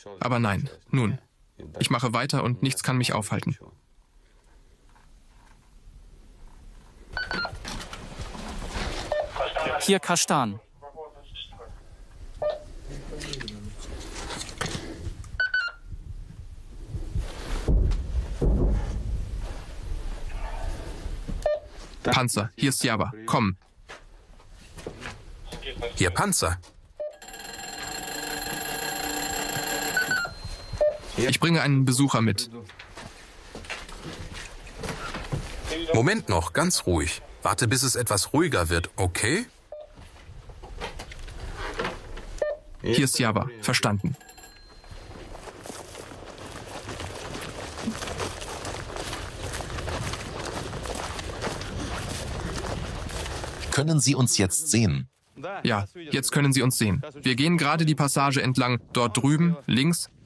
Aber nein, nun. Ich mache weiter und nichts kann mich aufhalten. Hier Kastan. Panzer, hier ist Java. Komm. Hier Panzer. Ich bringe einen Besucher mit. Moment noch, ganz ruhig. Warte, bis es etwas ruhiger wird, okay? Hier ist Java. Verstanden. Können Sie uns jetzt sehen? Ja, jetzt können Sie uns sehen. Wir gehen gerade die Passage entlang. Dort drüben, links,